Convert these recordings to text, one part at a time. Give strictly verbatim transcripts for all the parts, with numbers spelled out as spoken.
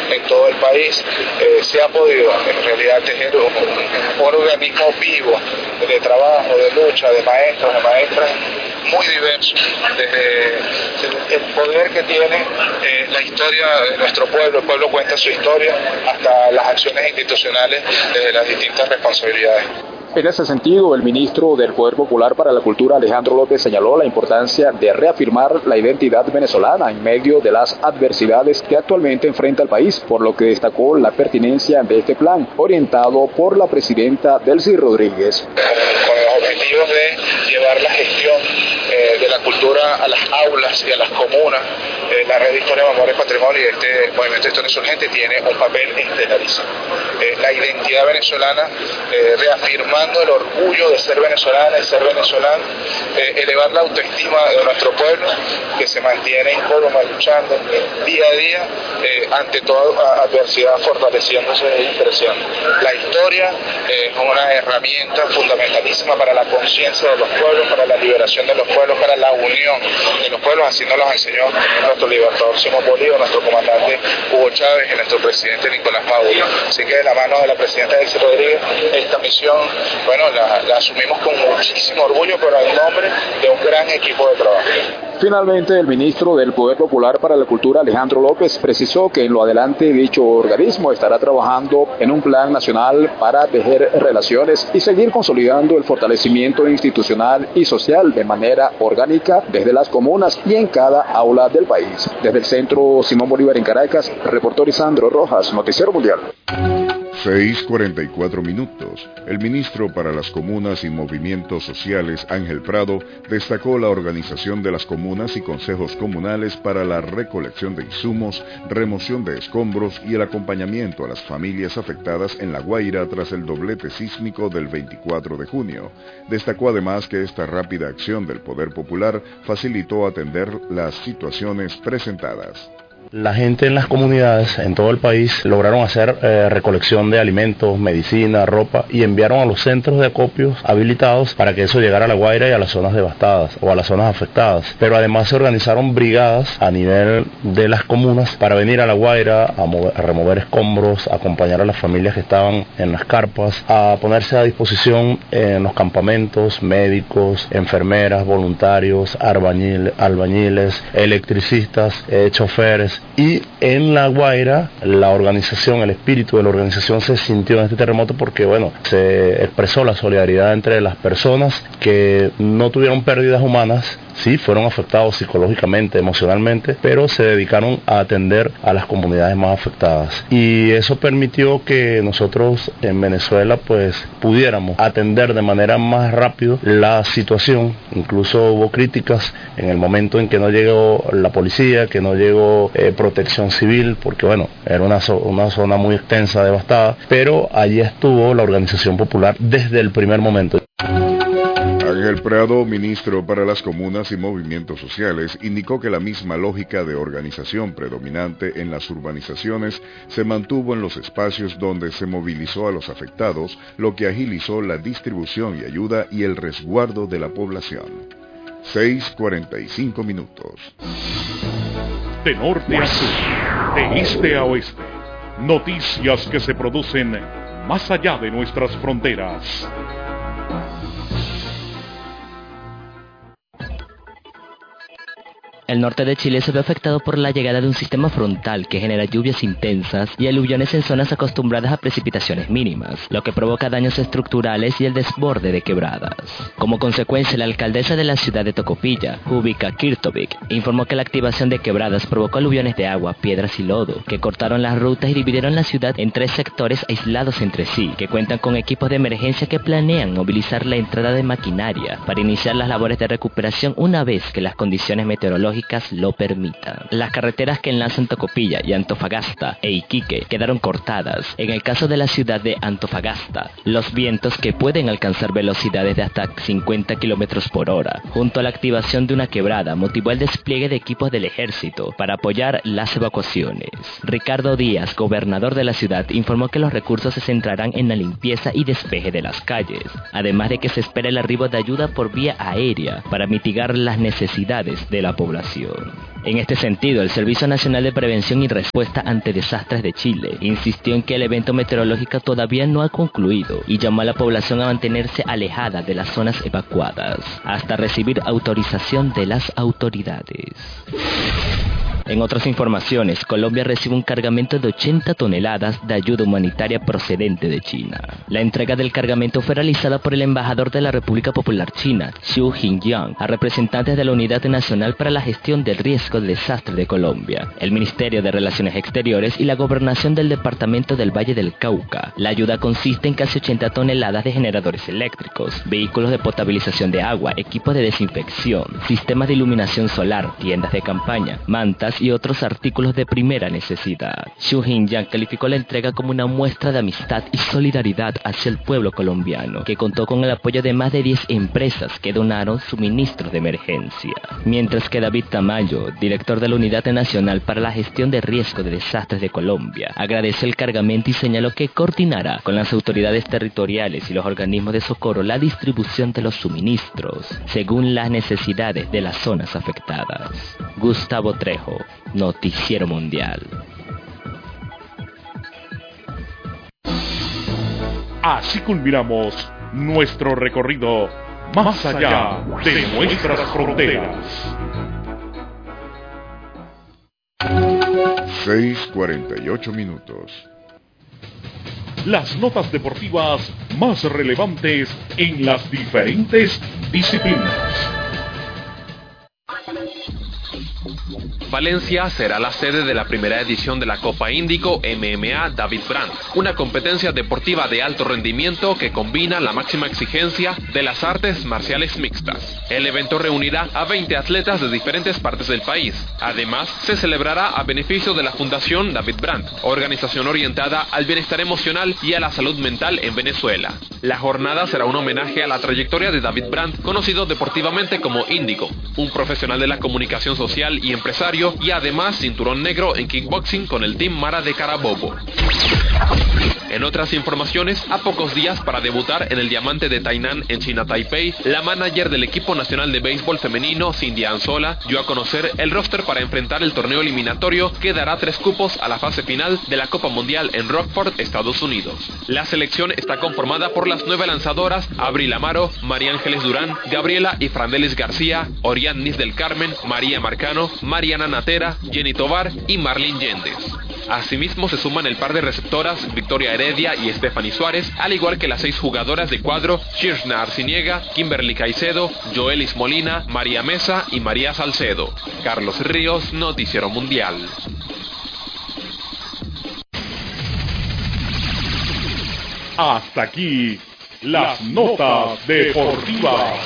en todo el país, eh, se ha podido en realidad tejer un, un, un organismo vivo de trabajo, de lucha, de maestros, de maestras, muy diverso, desde el poder que tiene eh, la historia de nuestro pueblo, el pueblo cuenta su historia, hasta las acciones institucionales desde las distintas responsabilidades. En ese sentido, el ministro del Poder Popular para la Cultura, Alejandro López, señaló la importancia de reafirmar la identidad venezolana en medio de las adversidades que actualmente enfrenta el país, por lo que destacó la pertinencia de este plan, orientado por la presidenta Delcy Rodríguez. Con los objetivos de llevar la gestión eh, de la cultura a las aulas y a las comunas, eh, la Red de Historia, Memoria y Patrimonio y este Movimiento de Historia Insurgente tiene un papel estelarísimo. Eh, la identidad venezolana, eh, reafirmando el orgullo de ser venezolana y ser venezolano, eh, elevar la autoestima de nuestro pueblo, que se mantiene incólume luchando día a día eh, ante toda adversidad, fortaleciéndose y creciendo. La historia eh, es una herramienta fundamentalísima para la conciencia de los pueblos, para la liberación de los pueblos, para la unión de los pueblos, así nos los enseñó nuestro libertador Simón Bolívar, nuestro comandante Hugo Chávez y nuestro presidente Nicolás Maduro. Así que de la mano de la presidenta Delcy Rodríguez, esta misión, bueno, la, la asumimos con muchísimo orgullo, pero en nombre de un gran equipo de trabajo. Finalmente, el ministro del Poder Popular para la Cultura, Alejandro López, precisó que en lo adelante dicho organismo estará trabajando en un plan nacional para tejer relaciones y seguir consolidando el fortalecimiento institucional y social de manera orgánica desde las comunas y en cada aula del país. Desde el Centro Simón Bolívar en Caracas, reportó Lisandro Rojas, Noticiero Mundial. seis cuarenta y cuatro minutos. El ministro para las Comunas y Movimientos Sociales, Ángel Prado, destacó la organización de las comunas y consejos comunales para la recolección de insumos, remoción de escombros y el acompañamiento a las familias afectadas en La Guaira tras el doblete sísmico del veinticuatro de junio. Destacó además que esta rápida acción del Poder Popular facilitó atender las situaciones presentadas. La gente en las comunidades, en todo el país, lograron hacer eh, recolección de alimentos, medicina, ropa y enviaron a los centros de acopios habilitados para que eso llegara a La Guaira y a las zonas devastadas o a las zonas afectadas. Pero además se organizaron brigadas a nivel de las comunas para venir a La Guaira a, mover, a remover escombros, a acompañar a las familias que estaban en las carpas, a ponerse a disposición en los campamentos, médicos, enfermeras, voluntarios, albañil, albañiles, electricistas, eh, choferes. Y en La Guaira, la organización, el espíritu de la organización se sintió en este terremoto porque, bueno, se expresó la solidaridad entre las personas que no tuvieron pérdidas humanas, sí, fueron afectados psicológicamente, emocionalmente, pero se dedicaron a atender a las comunidades más afectadas. Y eso permitió que nosotros en Venezuela, pues, pudiéramos atender de manera más rápida la situación. Incluso hubo críticas en el momento en que no llegó la policía, que no llegó eh, protección civil, porque, bueno, era una, zo- una zona muy extensa, devastada, pero allí estuvo la organización popular desde el primer momento. Ángel Prado, ministro para las Comunas y Movimientos Sociales, indicó que la misma lógica de organización predominante en las urbanizaciones se mantuvo en los espacios donde se movilizó a los afectados, lo que agilizó la distribución y ayuda y el resguardo de la población. seis cuarenta y cinco minutos. De norte a sur, de este a oeste, noticias que se producen más allá de nuestras fronteras. El norte de Chile se ve afectado por la llegada de un sistema frontal que genera lluvias intensas y aluviones en zonas acostumbradas a precipitaciones mínimas, lo que provoca daños estructurales y el desborde de quebradas. Como consecuencia, la alcaldesa de la ciudad de Tocopilla, Júbica Kirtovic, informó que la activación de quebradas provocó aluviones de agua, piedras y lodo, que cortaron las rutas y dividieron la ciudad en tres sectores aislados entre sí, que cuentan con equipos de emergencia que planean movilizar la entrada de maquinaria para iniciar las labores de recuperación una vez que las condiciones meteorológicas lo permitan. Las carreteras que enlazan Tocopilla y Antofagasta e Iquique quedaron cortadas. En el caso de la ciudad de Antofagasta, los vientos que pueden alcanzar velocidades de hasta cincuenta kilómetros por hora, junto a la activación de una quebrada, motivó el despliegue de equipos del ejército para apoyar las evacuaciones. Ricardo Díaz, gobernador de la ciudad, informó que los recursos se centrarán en la limpieza y despeje de las calles, además de que se espera el arribo de ayuda por vía aérea para mitigar las necesidades de la población. investigación. En este sentido, el Servicio Nacional de Prevención y Respuesta ante Desastres de Chile insistió en que el evento meteorológico todavía no ha concluido y llamó a la población a mantenerse alejada de las zonas evacuadas hasta recibir autorización de las autoridades. En otras informaciones, Colombia recibe un cargamento de ochenta toneladas de ayuda humanitaria procedente de China. La entrega del cargamento fue realizada por el embajador de la República Popular China, Xu Jingyang, a representantes de la Unidad Nacional para la Gestión del Riesgo de Desastre de Colombia, el Ministerio de Relaciones Exteriores y la Gobernación del Departamento del Valle del Cauca. La ayuda consiste en casi ochenta toneladas de generadores eléctricos, vehículos de potabilización de agua, equipos de desinfección, sistemas de iluminación solar, tiendas de campaña, mantas y otros artículos de primera necesidad. Xu Jingyang calificó la entrega como una muestra de amistad y solidaridad hacia el pueblo colombiano, que contó con el apoyo de más de diez empresas que donaron suministros de emergencia. Mientras que David Tamayo, director de la Unidad Nacional para la Gestión de Riesgo de Desastres de Colombia, agradeció el cargamento y señaló que coordinará con las autoridades territoriales y los organismos de socorro la distribución de los suministros según las necesidades de las zonas afectadas. Gustavo Trejo, Noticiero Mundial. Así culminamos nuestro recorrido más allá de nuestras fronteras. seis cuarenta y ocho minutos. Las notas deportivas más relevantes en las diferentes disciplinas. Valencia será la sede de la primera edición de la Copa Índico M M A David Brandt, una competencia deportiva de alto rendimiento que combina la máxima exigencia de las artes marciales mixtas. El evento reunirá a veinte atletas de diferentes partes del país. Además, se celebrará a beneficio de la Fundación David Brandt, organización orientada al bienestar emocional y a la salud mental en Venezuela. La jornada será un homenaje a la trayectoria de David Brandt, conocido deportivamente como Índico, un profesional de la comunicación social y empresario, y además cinturón negro en kickboxing con el Team Mara de Carabobo. En otras informaciones, a pocos días para debutar en el Diamante de Tainan en China Taipei, la manager del equipo nacional de béisbol femenino, Cindy Anzola, dio a conocer el roster para enfrentar el torneo eliminatorio que dará tres cupos a la fase final de la Copa Mundial en Rockford, Estados Unidos. La selección está conformada por las nueve lanzadoras Abril Amaro, María Ángeles Durán, Gabriela y Frandelis García, Orián Nis del Carmen, María Marcano, Mariana Natera, Jenny Tovar y Marlene Yéndez. Asimismo se suman el par de receptoras Victoria Heredia y Stephanie Suárez, al igual que las seis jugadoras de cuadro Shirna Arciniega, Kimberly Caicedo, Joelis Molina, María Mesa y María Salcedo. Carlos Ríos, Noticiero Mundial. Hasta aquí las notas deportivas.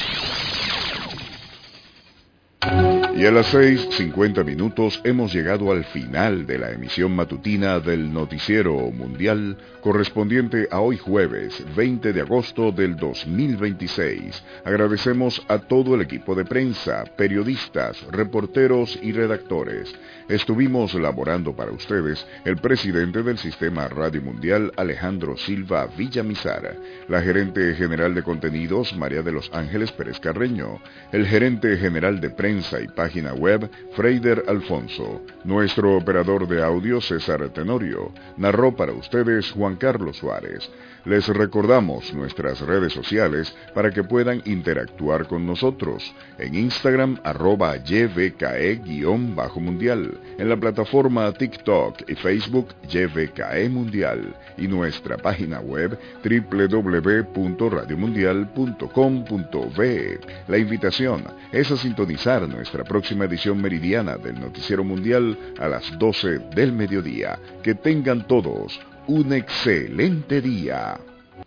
Y a las seis cincuenta minutos hemos llegado al final de la emisión matutina del Noticiero Mundial correspondiente a hoy jueves veinte de agosto del dos mil veintiséis. Agradecemos a todo el equipo de prensa, periodistas, reporteros y redactores. Estuvimos laborando para ustedes el presidente del Sistema Radio Mundial, Alejandro Silva Villamizar, la gerente general de contenidos, María de los Ángeles Pérez Carreño, el gerente general de prensa y página web, Freider Alfonso, nuestro operador de audio, César Tenorio, narró para ustedes Juan Carlos Suárez. Les recordamos nuestras redes sociales para que puedan interactuar con nosotros. En Instagram, arroba Y V K E-Mundial. En la plataforma TikTok y Facebook, Y V K E Mundial. Y nuestra página web, doble u doble u doble u punto radio mundial punto com punto be. La invitación es a sintonizar nuestra próxima edición meridiana del Noticiero Mundial a las doce del mediodía. Que tengan todos un excelente día.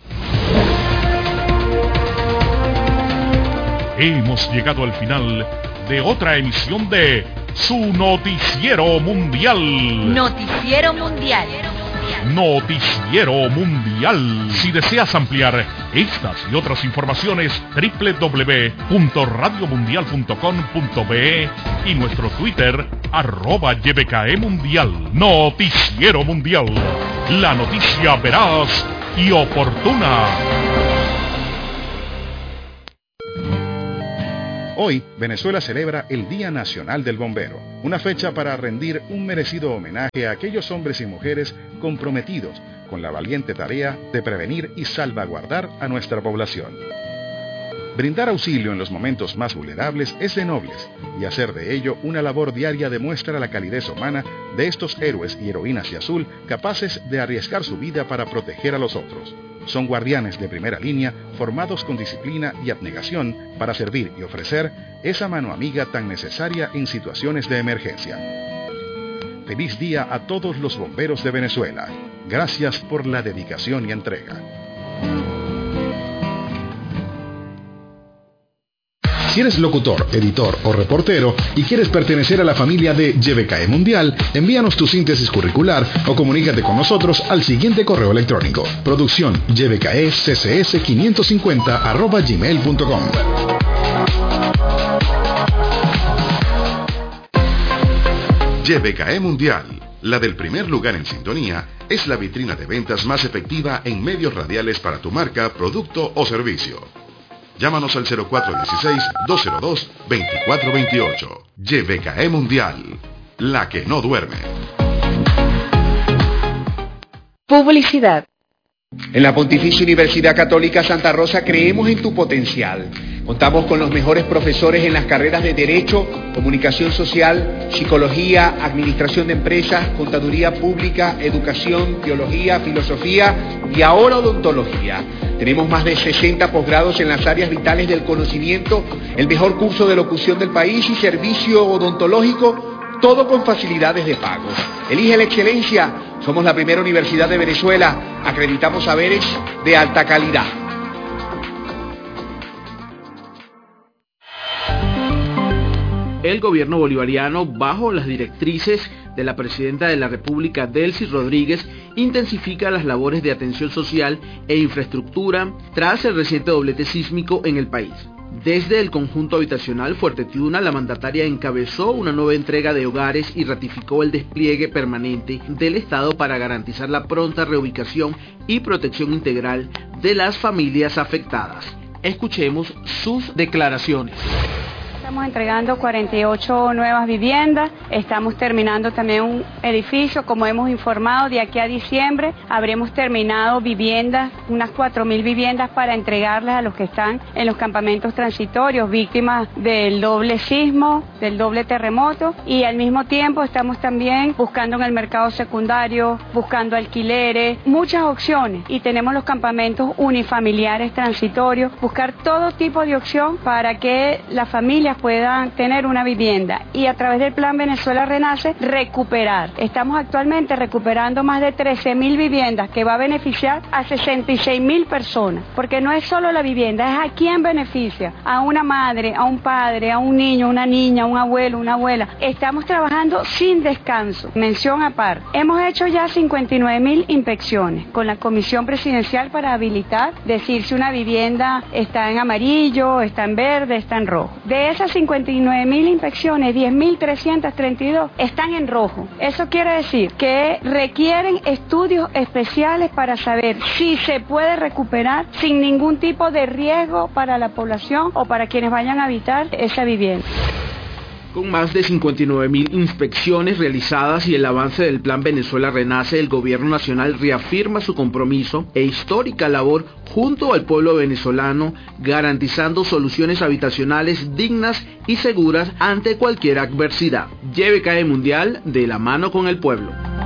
Hemos llegado al final de otra emisión de su Noticiero Mundial. Noticiero Mundial. Noticiero Mundial. Si deseas ampliar estas y otras informaciones, doble u doble u doble u punto radio mundial punto com punto be y nuestro Twitter, arroba Y V K E Mundial. Noticiero Mundial. La noticia veraz y oportuna. Hoy, Venezuela celebra el Día Nacional del Bombero, una fecha para rendir un merecido homenaje a aquellos hombres y mujeres comprometidos con la valiente tarea de prevenir y salvaguardar a nuestra población. Brindar auxilio en los momentos más vulnerables es de nobles, y hacer de ello una labor diaria demuestra la calidez humana de estos héroes y heroínas de azul capaces de arriesgar su vida para proteger a los otros. Son guardianes de primera línea, formados con disciplina y abnegación para servir y ofrecer esa mano amiga tan necesaria en situaciones de emergencia. Feliz día a todos los bomberos de Venezuela. Gracias por la dedicación y entrega. Si eres locutor, editor o reportero y quieres pertenecer a la familia de Y B K E Mundial, envíanos tu síntesis curricular o comunícate con nosotros al siguiente correo electrónico: producción y b k e c c s quinientos cincuenta arroba gmail punto com. Y B K E Mundial, la del primer lugar en sintonía, es la vitrina de ventas más efectiva en medios radiales para tu marca, producto o servicio. Llámanos al cero cuatro uno seis, dos cero dos, dos cuatro dos ocho. Y B K E Mundial, la que no duerme. Publicidad. En la Pontificia Universidad Católica Santa Rosa creemos en tu potencial. Contamos con los mejores profesores en las carreras de Derecho, Comunicación Social, Psicología, Administración de Empresas, Contaduría Pública, Educación, Teología, Filosofía y ahora Odontología. Tenemos más de sesenta posgrados en las áreas vitales del conocimiento, el mejor curso de locución del país y servicio odontológico, todo con facilidades de pago. Elige la excelencia. Somos la primera universidad de Venezuela. Acreditamos saberes de alta calidad. El gobierno bolivariano, bajo las directrices de la presidenta de la República, Delcy Rodríguez, intensifica las labores de atención social e infraestructura tras el reciente doblete sísmico en el país. Desde el conjunto habitacional Fuerte Tiuna, la mandataria encabezó una nueva entrega de hogares y ratificó el despliegue permanente del Estado para garantizar la pronta reubicación y protección integral de las familias afectadas. Escuchemos sus declaraciones. Estamos entregando cuarenta y ocho nuevas viviendas, estamos terminando también un edificio, como hemos informado, de aquí a diciembre habremos terminado viviendas, unas cuatro mil viviendas para entregarles a los que están en los campamentos transitorios, víctimas del doble sismo, del doble terremoto, y al mismo tiempo estamos también buscando en el mercado secundario, buscando alquileres, muchas opciones, y tenemos los campamentos unifamiliares transitorios, buscar todo tipo de opción para que las familias puedan tener una vivienda y a través del Plan Venezuela Renace recuperar. Estamos actualmente recuperando más de trece mil viviendas que va a beneficiar a sesenta y seis mil personas, porque no es solo la vivienda, es a quién beneficia, a una madre, a un padre, a un niño, una niña, un abuelo, una abuela. Estamos trabajando sin descanso. Mención aparte, hemos hecho ya cincuenta y nueve mil inspecciones con la Comisión Presidencial para habilitar, decir si una vivienda está en amarillo, está en verde, está en rojo. De esas cincuenta y nueve mil inspecciones, diez mil trescientas treinta y dos están en rojo. Eso quiere decir que requieren estudios especiales para saber si se puede recuperar sin ningún tipo de riesgo para la población o para quienes vayan a habitar esa vivienda. Con más de cincuenta y nueve mil inspecciones realizadas y el avance del Plan Venezuela Renace, el Gobierno Nacional reafirma su compromiso e histórica labor junto al pueblo venezolano, garantizando soluciones habitacionales dignas y seguras ante cualquier adversidad. Y B K E Mundial, de la mano con el pueblo.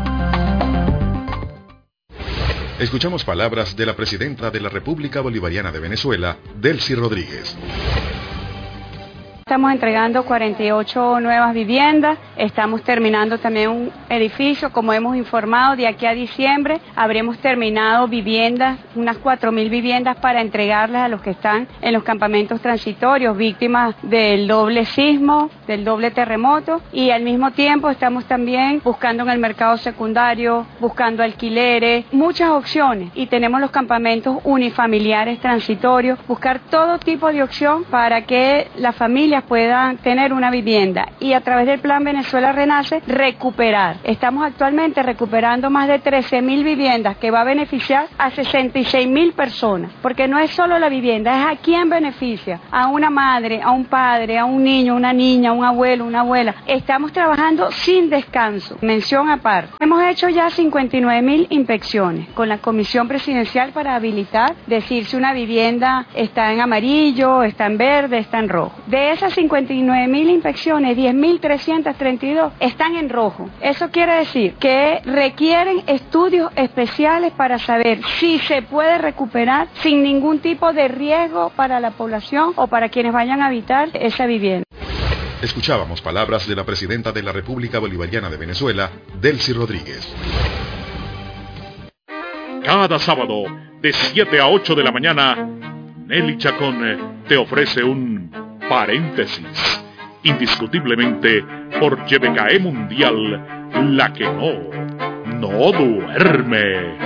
Escuchamos palabras de la presidenta de la República Bolivariana de Venezuela, Delcy Rodríguez. Estamos entregando cuarenta y ocho nuevas viviendas, estamos terminando también un edificio, como hemos informado, de aquí a diciembre habremos terminado viviendas, unas cuatro mil viviendas para entregarles a los que están en los campamentos transitorios, víctimas del doble sismo, del doble terremoto, y al mismo tiempo estamos también buscando en el mercado secundario, buscando alquileres, muchas opciones, y tenemos los campamentos unifamiliares transitorios, buscar todo tipo de opción para que la familia familias puedan tener una vivienda y a través del Plan Venezuela Renace recuperar. Estamos actualmente recuperando más de trece mil viviendas que va a beneficiar a sesenta y seis mil personas, porque no es solo la vivienda, es a quién beneficia, a una madre, a un padre, a un niño, una niña, un abuelo, una abuela. Estamos trabajando sin descanso, mención aparte. Hemos hecho ya cincuenta y nueve mil inspecciones con la Comisión Presidencial para habilitar, decir si una vivienda está en amarillo, está en verde, está en rojo. De esas cincuenta y nueve mil inspecciones, diez mil trescientas treinta y dos están en rojo. Eso quiere decir que requieren estudios especiales para saber si se puede recuperar sin ningún tipo de riesgo para la población o para quienes vayan a habitar esa vivienda. Escuchábamos palabras de la presidenta de la República Bolivariana de Venezuela, Delcy Rodríguez. Cada sábado, de siete a ocho de la mañana, Nelly Chacón te ofrece un paréntesis. Indiscutiblemente, por Y B K E Mundial, la que no, no duerme.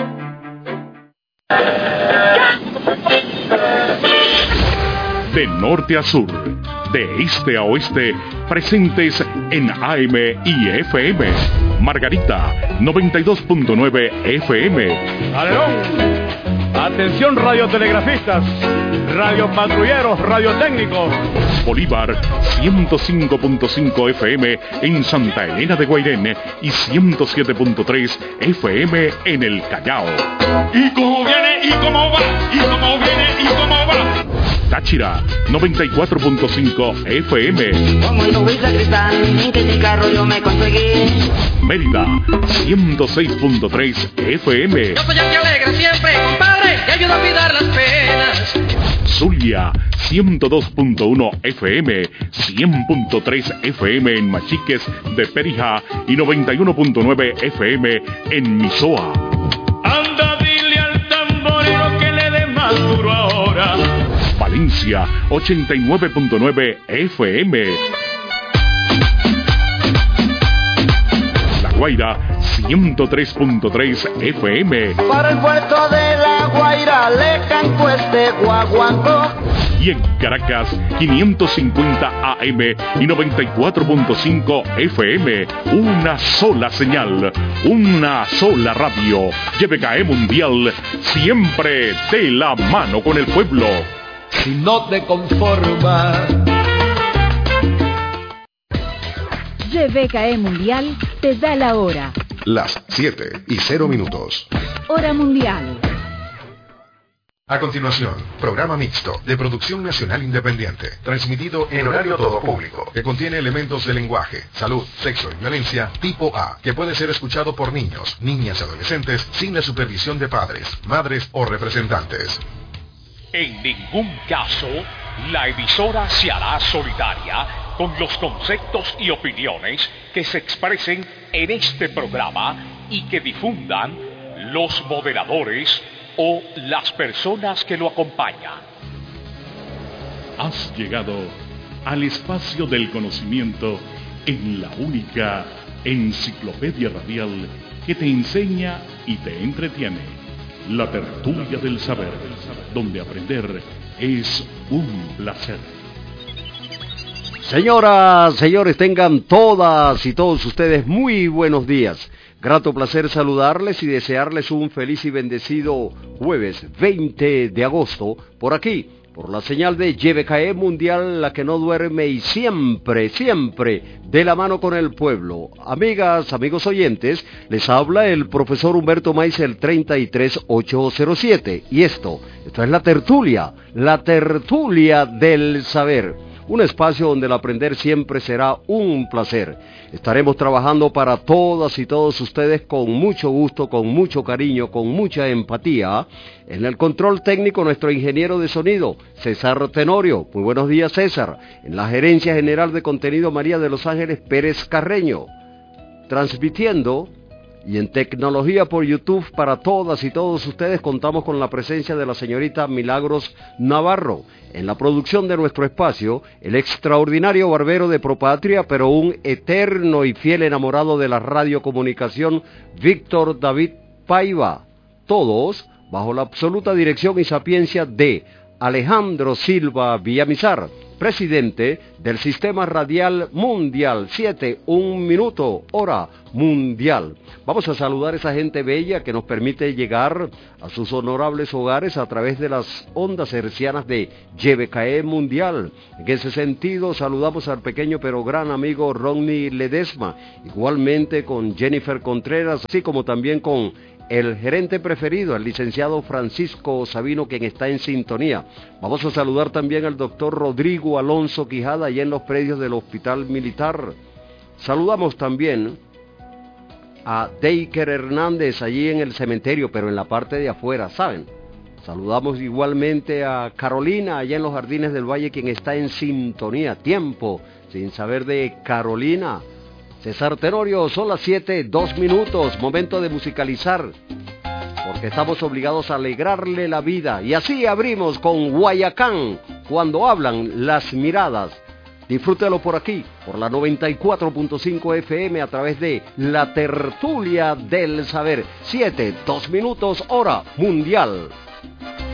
De norte a sur, de este a oeste, presentes en A M y F M. Margarita, noventa y dos punto nueve F M. ¡Alerón! Atención radiotelegrafistas, radiopatrulleros, radiotécnicos. Bolívar, ciento cinco punto cinco F M en Santa Elena de Guairén y ciento siete punto tres F M en el Callao. ¿Y cómo viene? ¿Y cómo va? ¿Y cómo viene? ¿Y cómo va? Táchira, noventa y cuatro punto cinco F M. Como el Luis Sacristán, que mi carro yo me conseguí. Mérida, ciento seis punto tres F M. Yo soy el que alegra siempre, compadre, que ayuda a olvidar las penas. Zulia, ciento dos punto uno F M, cien punto tres F M en Machiques de Perijá y noventa y uno punto nueve F M en Misoa. Anda, dile al tamborero que le dé más duro ahora. Valencia, ochenta y nueve punto nueve F M. La Guaira, ciento tres punto tres F M. Para el puerto de La Guaira le canto este guaguancó. Y en Caracas, quinientos cincuenta A M y noventa y cuatro punto cinco F M. Una sola señal, una sola radio. Y B K E Mundial, siempre de la mano con el pueblo. Si no te conformas. Y B K E Mundial te da la hora. Las siete y cero minutos. Hora mundial. A continuación, programa mixto de producción nacional independiente, transmitido en horario todo público, que contiene elementos de lenguaje, salud, sexo y violencia tipo A, que puede ser escuchado por niños, niñas y adolescentes sin la supervisión de padres, madres o representantes. En ningún caso, la emisora se hará solidaria con los conceptos y opiniones que se expresen en este programa y que difundan los moderadores o las personas que lo acompañan. Has llegado al espacio del conocimiento en la única enciclopedia radial que te enseña y te entretiene. La tertulia del saber, donde aprender es un placer. Señoras, señores, tengan todas y todos ustedes muy buenos días. Grato placer saludarles y desearles un feliz y bendecido jueves veinte de agosto por aquí, por la señal de Y B K E Mundial, la que no duerme y siempre, siempre de la mano con el pueblo. Amigas, amigos oyentes, les habla el profesor Humberto Maiz, el treinta y tres mil ochocientos siete. Y esto, esto es la tertulia, la tertulia del saber. Un espacio donde el aprender siempre será un placer. Estaremos trabajando para todas y todos ustedes con mucho gusto, con mucho cariño, con mucha empatía. En el control técnico, nuestro ingeniero de sonido, César Tenorio. Muy buenos días, César. En la gerencia general de contenido, María de los Ángeles Pérez Carreño. Transmitiendo y en tecnología por YouTube para todas y todos ustedes, contamos con la presencia de la señorita Milagros Navarro. En la producción de nuestro espacio, el extraordinario barbero de Propatria, pero un eterno y fiel enamorado de la radiocomunicación, Víctor David Paiva. Todos bajo la absoluta dirección y sapiencia de Alejandro Silva Villamizar. presidente del Sistema Radial Mundial. siete, un minuto, hora mundial. Vamos a saludar a esa gente bella que nos permite llegar a sus honorables hogares a través de las ondas hercianas de Y B K E Mundial. En ese sentido, saludamos al pequeño pero gran amigo Ronnie Ledesma, igualmente con Jennifer Contreras, así como también con el gerente preferido, el licenciado Francisco Sabino, quien está en sintonía. Vamos a saludar también al doctor Rodrigo Alonso Quijada, allá en los predios del Hospital Militar. Saludamos también a Deiker Hernández, allí en el cementerio, pero en la parte de afuera, ¿saben? Saludamos igualmente a Carolina, allá en los Jardines del Valle, quien está en sintonía. Tiempo sin saber de Carolina. César Tenorio, son las siete, dos minutos, momento de musicalizar, porque estamos obligados a alegrarle la vida. Y así abrimos con Guayacán, cuando hablan las miradas. Disfrútelo por aquí, por la noventa y cuatro punto cinco F M, a través de la tertulia del saber. siete, dos minutos, hora mundial.